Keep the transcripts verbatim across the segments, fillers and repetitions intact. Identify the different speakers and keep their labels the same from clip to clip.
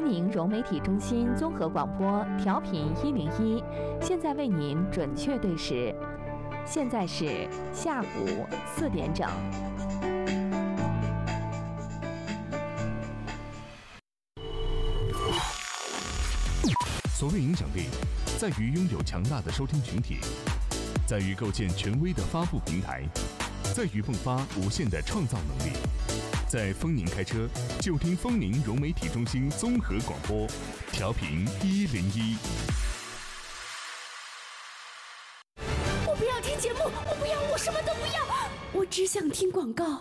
Speaker 1: 丰宁融媒体中心综合广播调频一零一，现在为您准确对时，现在是下午四点整。
Speaker 2: 所谓影响力，在于拥有强大的收听群体，在于构建权威的发布平台，在于迸发无限的创造能力。在丰宁开车，就听丰宁融媒体中心综合广播，调频一零一。
Speaker 3: 我不要听节目，我不要，我什么都不要，我只想听广告。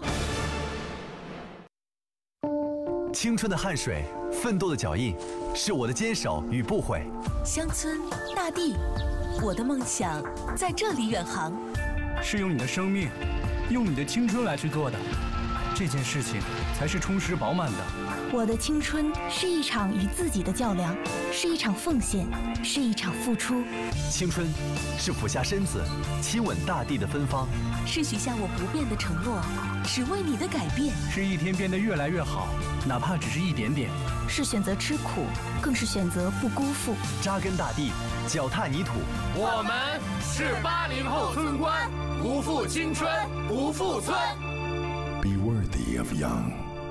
Speaker 4: 青春的汗水，奋斗的脚印，是我的坚守与不悔。
Speaker 5: 乡村大地，我的梦想在这里远航。
Speaker 6: 是用你的生命，用你的青春来去做的，这件事情才是充实饱满的。
Speaker 5: 我的青春是一场与自己的较量，是一场奉献，是一场付出。
Speaker 4: 青春是俯下身子亲吻大地的芬芳，
Speaker 5: 是许下我不变的承诺，只为你的改变。
Speaker 6: 是一天变得越来越好，哪怕只是一点点。
Speaker 5: 是选择吃苦，更是选择不辜负。
Speaker 4: 扎根大地，脚踏泥土。
Speaker 7: 我们是八零后村官，不负青春，不负村。
Speaker 8: Be worthy of young。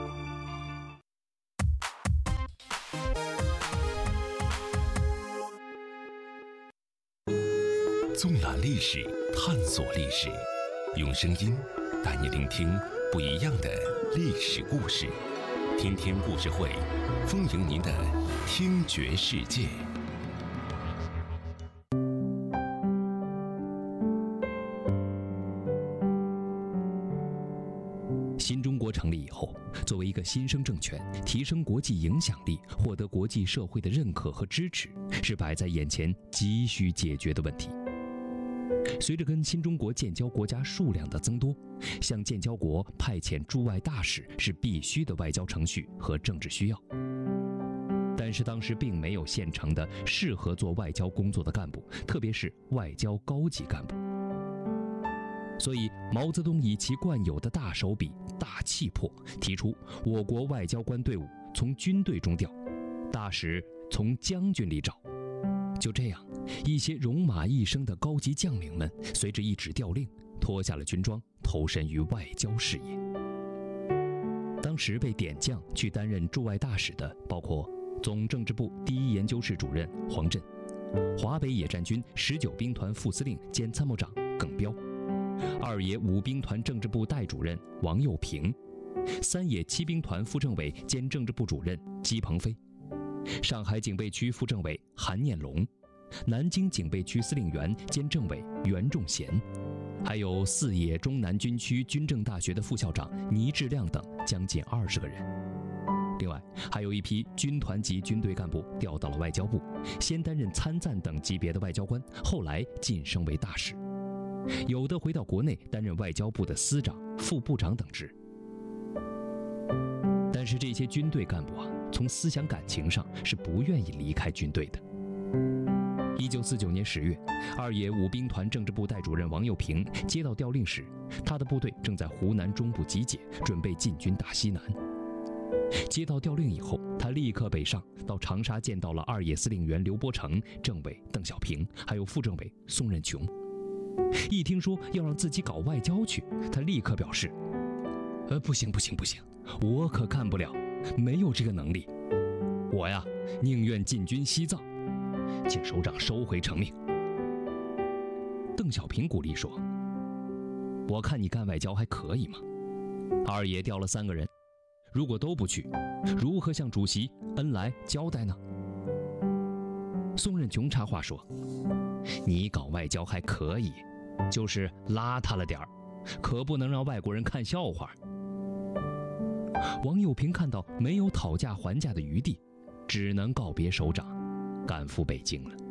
Speaker 9: 纵览历史，探索历史，用声音带你聆听不一样的历史故事。天天故事会，丰盈您的听觉世界。
Speaker 10: 新中国成立以后，作为一个新生政权，提升国际影响力，获得国际社会的认可和支持，是摆在眼前急需解决的问题。随着跟新中国建交国家数量的增多，向建交国派遣驻外大使是必须的外交程序和政治需要。但是当时并没有现成的适合做外交工作的干部，特别是外交高级干部。所以毛泽东以其惯有的大手笔、大气魄，提出我国外交官队伍从军队中调，大使从将军里找。就这样，一些戎马一生的高级将领们，随着一纸调令，脱下了军装，投身于外交事业。当时被点将去担任驻外大使的，包括总政治部第一研究室主任黄振、华北野战军十九兵团副司令兼参谋长耿彪、二野五兵团政治部代主任王幼平、三野七兵团副政委兼政治部主任姬鹏飞、上海警备区副政委韩念龙、南京警备区司令员兼政委袁仲贤，还有四野中南军区军政大学的副校长倪志亮等将近二十个人。另外，还有一批军团级军队干部调到了外交部，先担任参赞等级别的外交官，后来晋升为大使。有的回到国内担任外交部的司长、副部长等职。但是这些军队干部啊，从思想感情上是不愿意离开军队的。一九四九年十月，二野五兵团政治部代主任王幼平接到调令时，他的部队正在湖南中部集结，准备进军打西南。接到调令以后，他立刻北上，到长沙见到了二野司令员刘伯承、政委邓小平，还有副政委宋任穷。一听说要让自己搞外交去，他立刻表示：“呃，不行不行不行，我可干不了，没有这个能力。我呀，宁愿进军西藏，请首长收回成命。”邓小平鼓励说：“我看你干外交还可以嘛。二野调了三个人，如果都不去，如何向主席、恩来交代呢？”宋任穷插话说：“你搞外交还可以，就是邋遢了点儿，可不能让外国人看笑话。”王幼平看到没有讨价还价的余地，只能告别首长，赶赴北京了。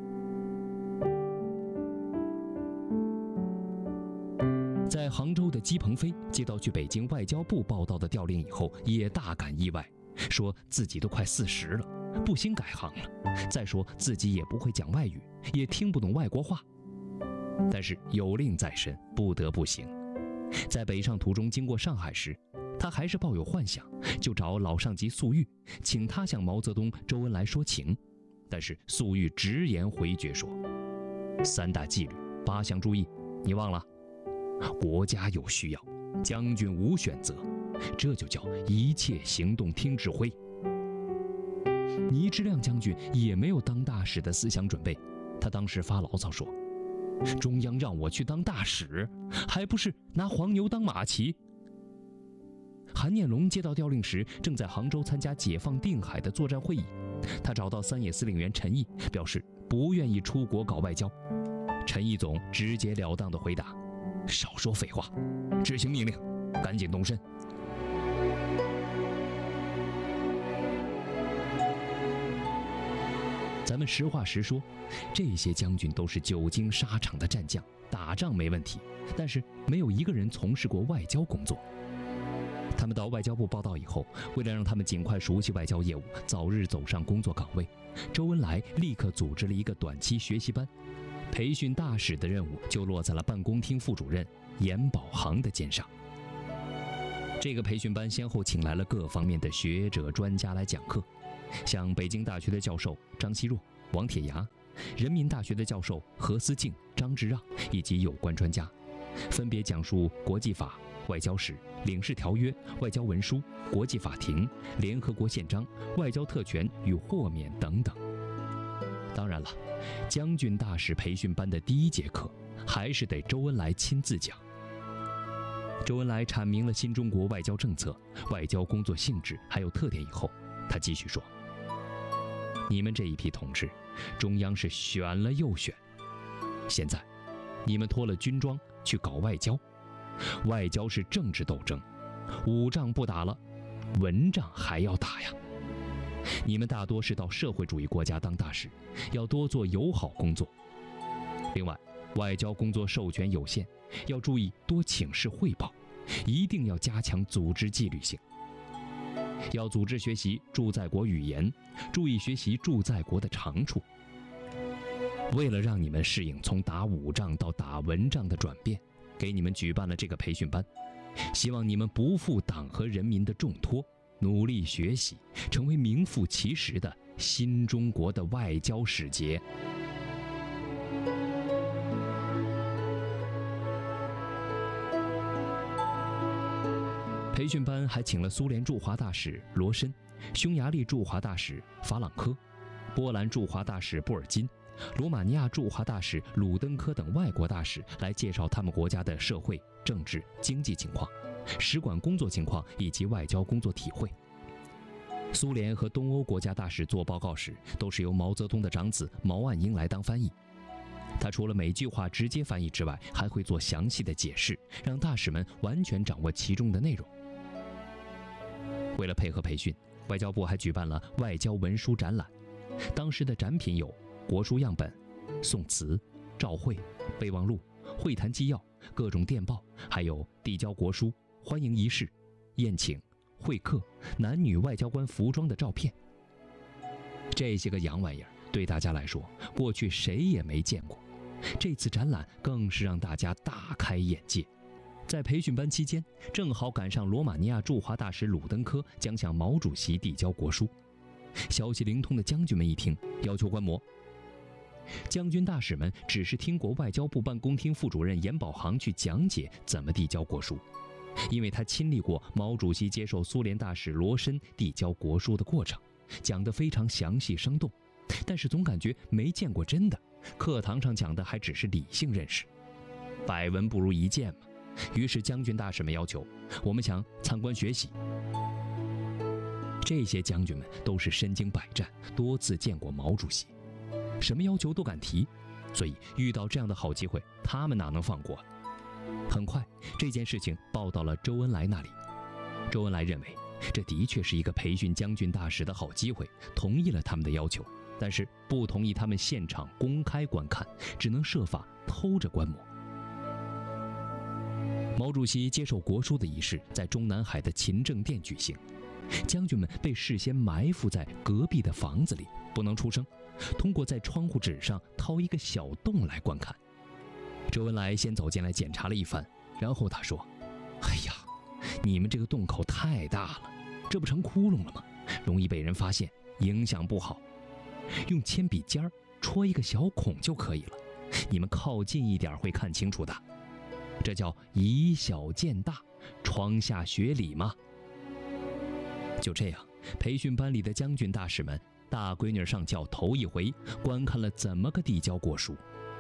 Speaker 10: 在杭州的姬鹏飞接到去北京外交部报道的调令以后，也大感意外，说自己都快四十了，不兴改行了。再说自己也不会讲外语，也听不懂外国话。但是有令在身，不得不行。在北上途中经过上海时， 他还是抱有幻想，就找老上级粟裕，请他向毛泽东、周恩来说情。但是粟裕直言回绝说：“三大纪律，八项注意，你忘了？国家有需要，将军无选择，这就叫一切行动听指挥。”倪之亮将军也没有当大使的思想准备，他当时发牢骚说：“中央让我去当大使，还不是拿黄牛当马骑？”韩念龙接到调令时，正在杭州参加解放定海的作战会议。他找到三野司令员陈毅，表示不愿意出国搞外交。陈毅总直截了当地回答：“少说废话，执行命令，赶紧动身。”咱们实话实说，这些将军都是久经沙场的战将，打仗没问题，但是没有一个人从事过外交工作。他们到外交部报到以后，为了让他们尽快熟悉外交业务，早日走上工作岗位，周恩来立刻组织了一个短期学习班，培训大使的任务就落在了办公厅副主任严保行的肩上。这个培训班先后请来了各方面的学者专家来讲课，像北京大学的教授张奚若、王铁牙，人民大学的教授何思敬、张之让以及有关专家，分别讲述国际法、外交史、领事条约、外交文书、国际法庭、联合国宪章、外交特权与豁免等等。当然了，将军大使培训班的第一节课还是得周恩来亲自讲。周恩来阐明了新中国外交政策、外交工作性质还有特点以后，他继续说：“你们这一批同志，中央是选了又选，现在你们脱了军装去搞外交，外交是政治斗争，武仗不打了，文仗还要打呀。你们大多是到社会主义国家当大使，要多做友好工作。另外，外交工作授权有限，要注意多请示汇报，一定要加强组织纪律性。要组织学习驻在国语言，注意学习驻在国的长处。为了让你们适应从打武仗到打文仗的转变，给你们举办了这个培训班，希望你们不负党和人民的重托，努力学习，成为名副其实的新中国的外交使节。”培训班还请了苏联驻华大使罗申、匈牙利驻华大使法朗科、波兰驻华大使布尔金、罗马尼亚驻华大使鲁登科等外国大使来介绍他们国家的社会、政治、经济情况、使馆工作情况以及外交工作体会。苏联和东欧国家大使做报告时，都是由毛泽东的长子毛岸英来当翻译。他除了每句话直接翻译之外，还会做详细的解释，让大使们完全掌握其中的内容。为了配合培训，外交部还举办了外交文书展览。当时的展品有国书样本、宋词、照会、备忘录、会谈纪要、各种电报，还有递交国书、欢迎仪式、宴请、会客、男女外交官服装的照片。这些个洋玩意儿对大家来说，过去谁也没见过。这次展览更是让大家大开眼界。在培训班期间，正好赶上罗马尼亚驻华大使鲁登科将向毛主席递交国书。消息灵通的将军们一听，要求观摩。将军大使们只是听过外交部办公厅副主任严保行去讲解怎么递交国书，因为他亲历过毛主席接受苏联大使罗申递交国书的过程，讲得非常详细生动，但是总感觉没见过真的，课堂上讲的还只是理性认识。百闻不如一见嘛。于是将军大使们要求，我们想参观学习。这些将军们都是身经百战，多次见过毛主席，什么要求都敢提，所以遇到这样的好机会，他们哪能放过？很快，这件事情报到了周恩来那里。周恩来认为，这的确是一个培训将军大使的好机会，同意了他们的要求，但是不同意他们现场公开观看，只能设法偷着观摩。毛主席接受国书的仪式在中南海的勤政殿举行，将军们被事先埋伏在隔壁的房子里，不能出声，通过在窗户纸上掏一个小洞来观看。周恩来先走进来检查了一番，然后他说：“哎呀， 你们这个洞口太大了，这不成窟窿了吗？容易被人发现，影响不好。用铅笔尖儿戳一个小孔就可以了，你们靠近一点会看清楚的。这叫以小见大，窗下学礼嘛。就这样，培训班里的将军大使们，大闺女上轿头一回观看了怎么个递交国书。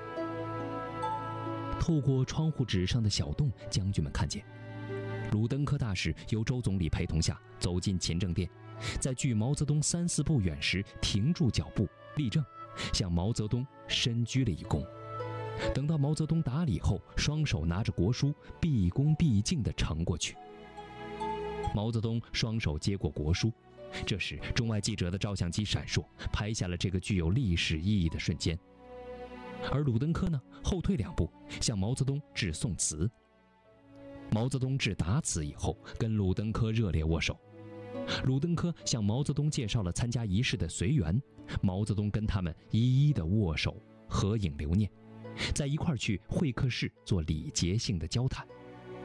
Speaker 10: 透过窗户纸上的小洞，将军们看见鲁登科大使由周总理陪同下走进勤政殿，在距毛泽东三四步远时停住脚步立正，向毛泽东深鞠了一躬。等到毛泽东打礼后，双手拿着国书，毕恭毕敬地呈过去。毛泽东双手接过国书，这时中外记者的照相机闪烁，拍下了这个具有历史意义的瞬间。而鲁登科呢，后退两步，向毛泽东致宋词。毛泽东致答词以后，跟鲁登科热烈握手。鲁登科向毛泽东介绍了参加仪式的随员，毛泽东跟他们一一的握手合影留念，在一块儿去会客室做礼节性的交谈。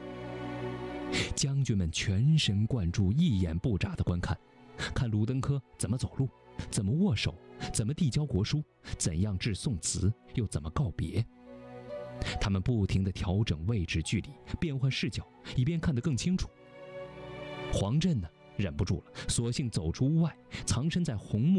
Speaker 10: 将军们全神贯注，一眼不眨地观看，看鲁登科怎么走路，怎么握手，怎么递交国书，怎样致宋词，又怎么告别。他们不停地调整位置距离，变换视角，以便看得更清楚。黄震呢，忍不住了，索性走出屋外，藏身在红木